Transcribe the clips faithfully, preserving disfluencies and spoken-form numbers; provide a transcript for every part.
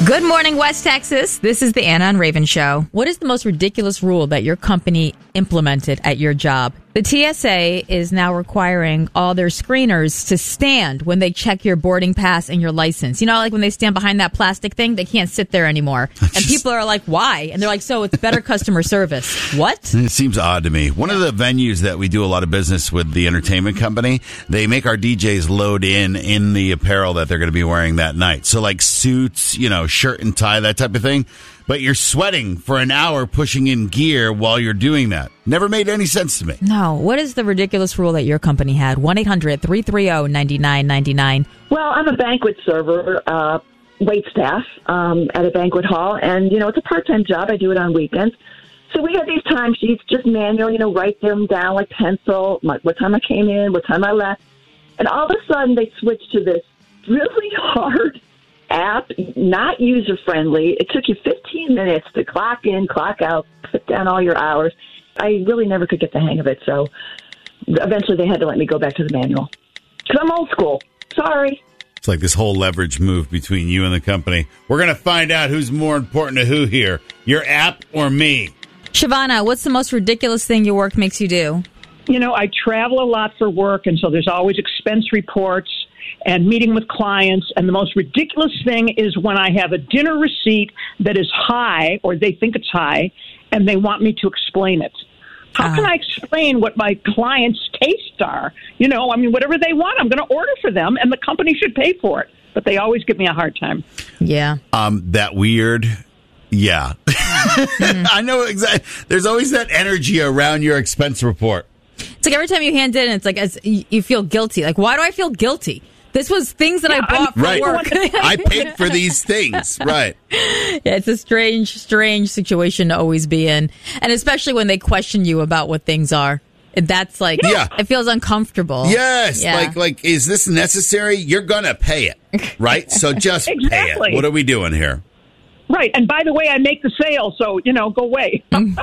Good morning, West Texas. This is the Anna and Raven Show. What is the most ridiculous rule that your company implemented at your job? The T S A is now requiring all their screeners to stand when they check your boarding pass and your license. You know, like when they stand behind that plastic thing, they can't sit there anymore. And Just, people are like, why? And they're like, so it's better customer service. What? It seems odd to me. One of the venues that we do a lot of business with, the entertainment company, they make our D Js load in in the apparel that they're going to be wearing that night. So like suits, you know, shirt and tie, that type of thing. But you're sweating for an hour pushing in gear while you're doing that. Never made any sense to me. No. What is the ridiculous rule that your company had? one eight hundred three three zero nine nine nine nine. Well, I'm a banquet server, uh, wait staff um, at a banquet hall. And, you know, it's a part-time job. I do it on weekends. So we have these timesheets, just manual, you know, write them down like pencil, my, what time I came in, what time I left. And all of a sudden they switched to this really hard app, not user-friendly. It took you fifteen minutes to clock in, clock out, put down all your hours. I really never could get the hang of it, so eventually they had to let me go back to the manual. Because I'm old school. Sorry. It's like this whole leverage move between you and the company. We're going to find out who's more important to who here, your app or me. Shavana, what's the most ridiculous thing your work makes you do? You know, I travel a lot for work, and so there's always expense reports and meeting with clients. And the most ridiculous thing is when I have a dinner receipt that is high, or they think it's high, and they want me to explain it. How uh, can I explain what my clients' tastes are? You know, I mean, whatever they want, I'm going to order for them, and the company should pay for it. But they always give me a hard time. Yeah. Um, that weird... Yeah. mm. I know exactly. There's always that energy around your expense report. It's like every time you hand it in, it's like as you feel guilty. Like, why do I feel guilty? This was things that yeah, I bought I'm, for right. work. I paid for these things. Right. Yeah, it's a strange, strange situation to always be in. And especially when they question you about what things are. That's like, yeah. It feels uncomfortable. Yes. Yeah. Like, like, is this necessary? You're going to pay it. Right? So just exactly. pay it. What are we doing here? Right. And by the way, I make the sale, so, you know, go away.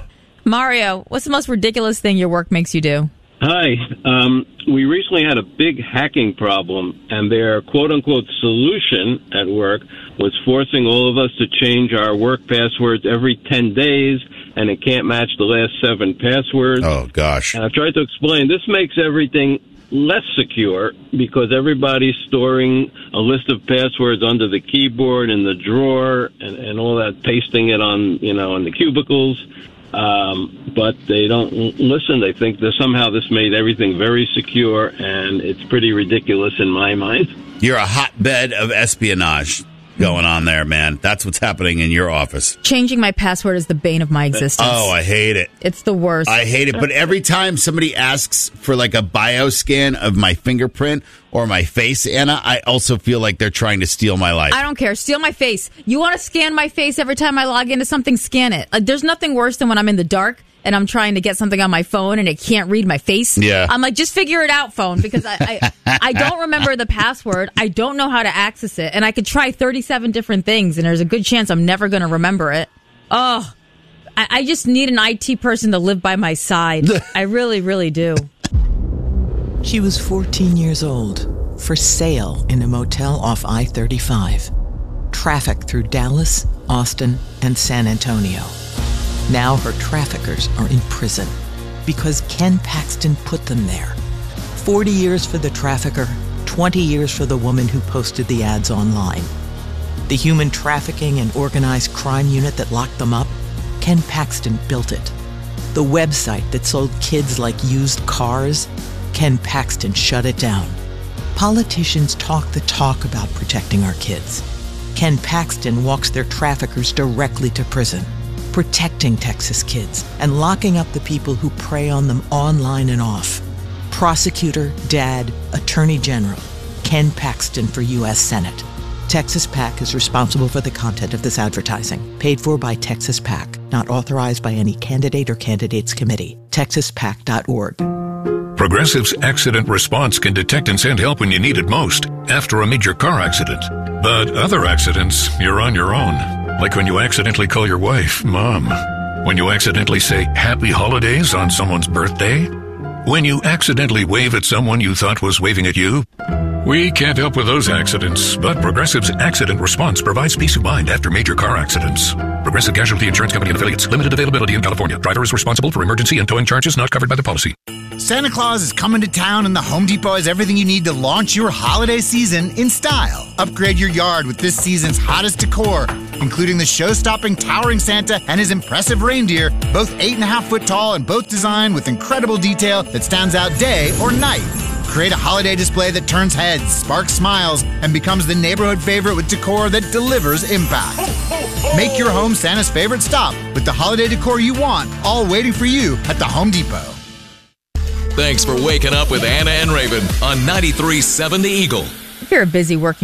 Mario, what's the most ridiculous thing your work makes you do? Hi. Um, we recently had a big hacking problem, and their quote-unquote solution at work was forcing all of us to change our work passwords every ten days, and it can't match the last seven passwords. Oh, gosh. And I've tried to explain, this makes everything less secure because everybody's storing a list of passwords under the keyboard in the drawer and, and all that, pasting it on, you know, in the cubicles. Um, but they don't listen. They think that somehow this made everything very secure, and it's pretty ridiculous in my mind. You're a hotbed of espionage going on there, man. That's what's happening in your office. Changing my password is the bane of my existence. Oh, I hate it. It's the worst. I hate it. But every time somebody asks for like a bio scan of my fingerprint or my face, Anna, I also feel like they're trying to steal my life. I don't care. Steal my face. You want to scan my face every time I log into something, scan it. Like, there's nothing worse than when I'm in the dark and I'm trying to get something on my phone and it can't read my face. Yeah. I'm like, just figure it out, phone, because I, I, I don't remember the password. I don't know how to access it. And I could try thirty-seven different things, and there's a good chance I'm never going to remember it. Oh, I, I just need an I T person to live by my side. I really, really do. She was fourteen years old, for sale in a motel off I thirty-five. Traffic through Dallas, Austin, and San Antonio. Now her traffickers are in prison because Ken Paxton put them there. forty years for the trafficker, twenty years for the woman who posted the ads online. The human trafficking and organized crime unit that locked them up, Ken Paxton built it. The website that sold kids like used cars, Ken Paxton shut it down. Politicians talk the talk about protecting our kids. Ken Paxton walks their traffickers directly to prison, protecting Texas kids and locking up the people who prey on them online and off. Prosecutor, dad, attorney general, Ken Paxton for U S Senate. Texas PAC is responsible for the content of this advertising. Paid for by Texas PAC. Not authorized by any candidate or candidates committee. texas pac dot org. Progressive's Accident Response can detect and send help when you need it most, after a major car accident. But other accidents, you're on your own. Like when you accidentally call your wife, Mom. When you accidentally say Happy Holidays on someone's birthday. When you accidentally wave at someone you thought was waving at you. We can't help with those accidents, but Progressive's Accident Response provides peace of mind after major car accidents. Progressive Casualty Insurance Company and Affiliates. Limited availability in California. Driver is responsible for emergency and towing charges not covered by the policy. Santa Claus is coming to town, and the Home Depot has everything you need to launch your holiday season in style. Upgrade your yard with this season's hottest decor, including the show-stopping towering Santa and his impressive reindeer, both eight and a half foot tall and both designed with incredible detail that stands out day or night. Create a holiday display that turns heads, sparks smiles, and becomes the neighborhood favorite with decor that delivers impact. Make your home Santa's favorite stop with the holiday decor you want, all waiting for you at the Home Depot. Thanks for waking up with Anna and Raven on ninety-three point seven The Eagle. If you're a busy working